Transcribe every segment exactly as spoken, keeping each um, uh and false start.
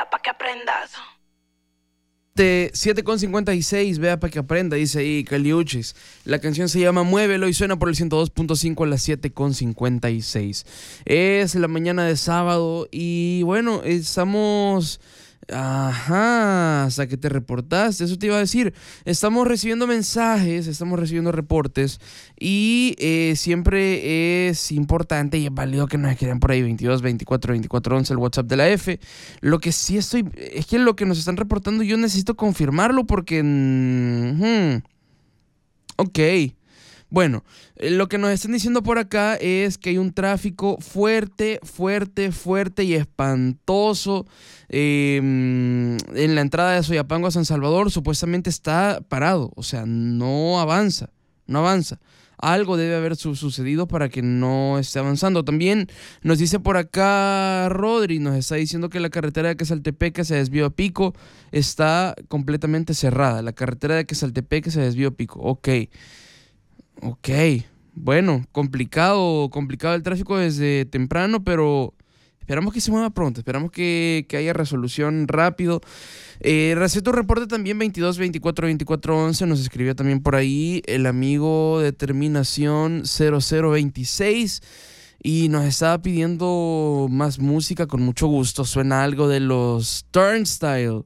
para que aprendas. siete con cincuenta y seis, vea para que aprenda, dice ahí Caliuchis. La canción se llama Muévelo y suena por el ciento dos punto cinco a las siete con cincuenta y seis. Es la mañana de sábado y bueno, estamos... Ajá, hasta que te reportaste, eso te iba a decir. Estamos recibiendo mensajes, estamos recibiendo reportes y eh, siempre es importante y es válido que nos escriban por ahí veintidós, veinticuatro, veinticuatro, once, el WhatsApp de la F. Lo que sí estoy, es que lo que nos están reportando yo necesito confirmarlo porque... Hmm, ok. Bueno, eh, lo que nos están diciendo por acá es que hay un tráfico fuerte, fuerte, fuerte y espantoso eh, en la entrada de Soyapango a San Salvador. Supuestamente está parado, o sea, no avanza, no avanza. Algo debe haber su- sucedido para que no esté avanzando. También nos dice por acá Rodri, nos está diciendo que la carretera de Quesaltepeque se desvió a Pico, está completamente cerrada. La carretera de Quesaltepeque se desvió a Pico, ok. Ok, bueno, complicado, complicado el tráfico desde temprano, pero esperamos que se mueva pronto, esperamos que, que haya resolución rápido. Eh, receta un reporte también veintidós, veinticuatro, veinticuatro, once, nos escribió también por ahí el amigo de terminación cero cero veintiséis y nos estaba pidiendo más música con mucho gusto, suena algo de los Turnstile.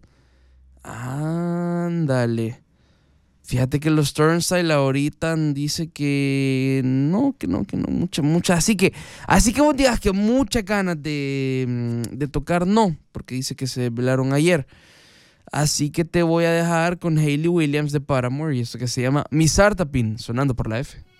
Ándale. Fíjate que los Turnstile ahorita dice que no, que no, que no, mucha, mucha. Así que, así que vos digas que muchas ganas de, mm, de tocar, no, porque dice que se desvelaron ayer. Así que te voy a dejar con Hayley Williams de Paramore y esto que se llama Miss Artapin, sonando por la F.